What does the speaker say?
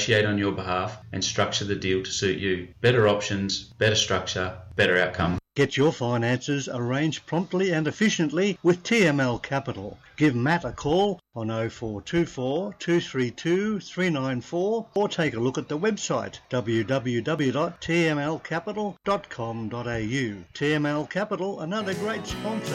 negotiate on your behalf and structure the deal to suit you. Better options, better structure, better outcome. Get your finances arranged promptly and efficiently with TML Capital. Give Matt a call on 0424 232 394 or take a look at the website www.tmlcapital.com.au. TML Capital, another great sponsor